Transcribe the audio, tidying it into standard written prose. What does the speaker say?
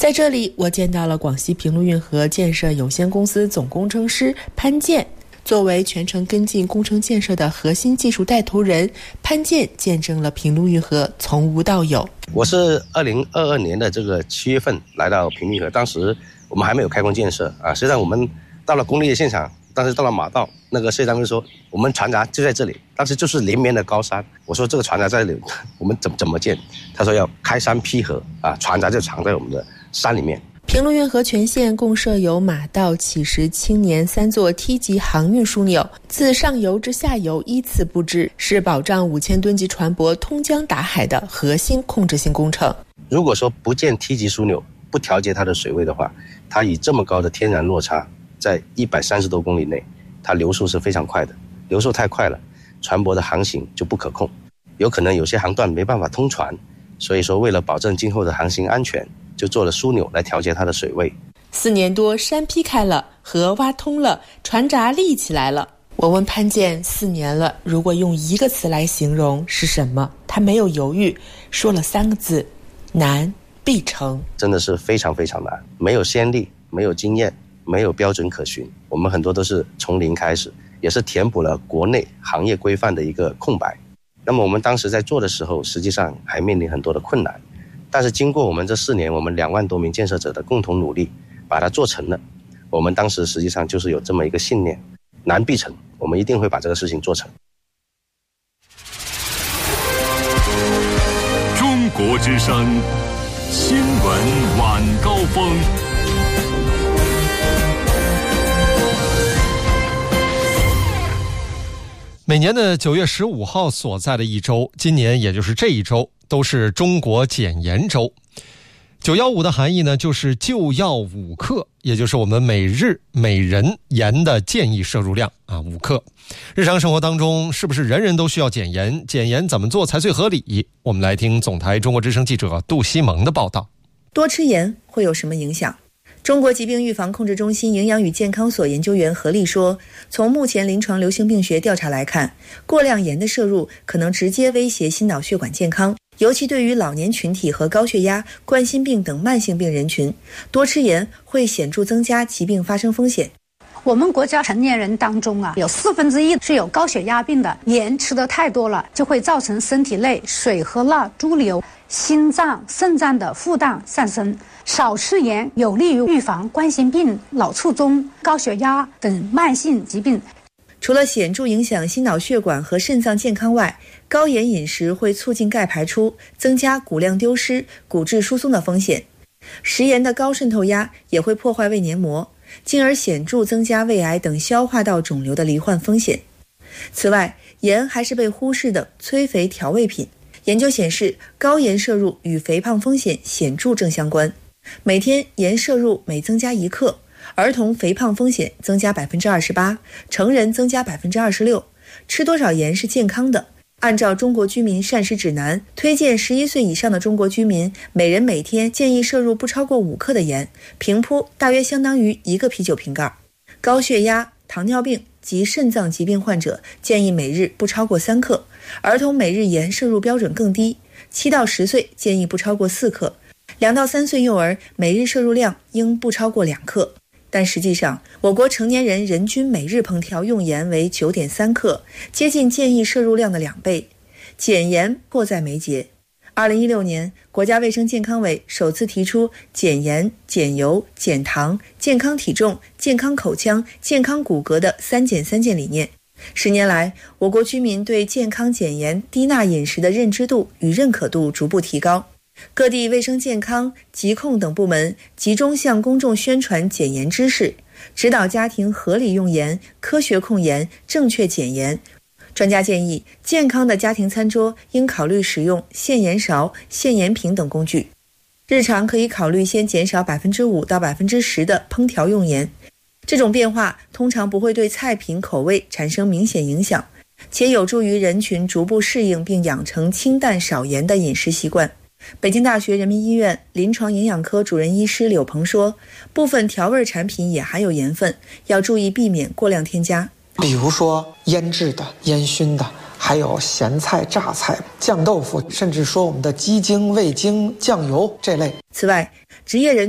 在这里，我见到了广西平陆运河建设有限公司总工程师潘健。作为全程跟进工程建设的核心技术带头人，潘健见证了平陆运河从无到有。 我是2022年的这个7月份来到平陆运河，当时我们还没有开工建设啊。实际上我们到了工地的现场，当时到了马道，那个设计单位说我们船闸就在这里，当时就是连绵的高山。我说这个船闸在这里，我们怎么建？他说要开山劈河啊，船闸就藏在我们的山里面。 平陆运河全线共设有马道、起石、青年3座梯级航运枢纽，自上游至下游依次布置，是保障5000吨级船舶通江达海的核心控制性工程。 如果说不建梯级枢纽，不调节它的水位的话，它以这么高的天然落差，在130多公里内，它流速是非常快的，流速太快了，船舶的航行就不可控，有可能有些航段没办法通船，所以说为了保证今后的航行安全，就做了枢纽来调节它的水位。 4年多，山劈开了，河挖通了，船闸立起来了。我问潘健，4年了，如果用一个词来形容是什么？他没有犹豫，说了3个字：难必成。 真的是非常非常难，没有先例，没有经验，没有标准可循，我们很多都是从零开始，也是填补了国内行业规范的一个空白。那么我们当时在做的时候，实际上还面临很多的困难，但是经过我们这4年，我们2万多名建设者的共同努力，把它做成了。我们当时实际上就是有这么一个信念，难必成，我们一定会把这个事情做成。 中国之声新闻晚高峰。 每年的9月15号所在的一周，今年也就是这一周，都是中国减盐周。915的含义呢，就是就要5克，也就是我们每日每人盐的建议摄入量啊，5克。日常生活当中，是不是人人都需要减盐？减盐怎么做才最合理？我们来听总台中国之声记者杜西蒙的报道。 多吃盐会有什么影响？中国疾病预防控制中心营养与健康所研究员何丽说，从目前临床流行病学调查来看，过量盐的摄入可能直接威胁心脑血管健康，尤其对于老年群体和高血压、冠心病等慢性病人群，多吃盐会显著增加疾病发生风险。 我们国家成年人当中有1/4是有高血压病的，盐吃得太多了，就会造成身体内水和钠潴留，心脏、肾脏的负担上升。少吃盐有利于预防冠心病、脑卒中、高血压等慢性疾病。 除了显著影响心脑血管和肾脏健康外，高盐饮食会促进钙排出，增加骨量丢失、骨质疏松的风险。食盐的高渗透压也会破坏胃黏膜，进而显著增加胃癌等消化道肿瘤的罹患风险。此外，盐还是被忽视的催肥调味品。研究显示，高盐摄入与肥胖风险显著正相关。每天盐摄入每增加1克，儿童肥胖风险增加 28%， 成人增加 26%。 吃多少盐是健康的？按照中国居民膳食指南，推荐11岁以上的中国居民每人每天建议摄入不超过5克的盐，平铺大约相当于1个啤酒瓶盖。高血压、糖尿病及肾脏疾病患者建议每日不超过3克，儿童每日盐摄入标准更低，7到10岁建议不超过4克，2到3岁幼儿每日摄入量应不超过2克。但实际上，我国成年人人均每日烹调用盐为 9.3 克，接近建议摄入量的2倍。减盐迫在眉睫。2016年，国家卫生健康委首次提出减盐、减油、减糖、健康体重、健康口腔、健康骨骼的3减3健理念。10年来，我国居民对健康减盐、低钠饮食的认知度与认可度逐步提高。各地卫生健康、疾控等部门集中向公众宣传减盐知识，指导家庭合理用盐、科学控盐、正确减盐。专家建议，健康的家庭餐桌应考虑使用限盐勺、限盐瓶等工具。日常可以考虑先减少 5% 到 10% 的烹调用盐，这种变化通常不会对菜品口味产生明显影响，且有助于人群逐步适应并养成清淡少盐的饮食习惯。北京大学人民医院临床营养科主任医师柳鹏说，部分调味产品也含有盐分，要注意避免过量添加。 比如说腌制的、烟熏的，还有咸菜、榨菜、酱豆腐，甚至说我们的鸡精、味精、酱油这类。 此外，职业人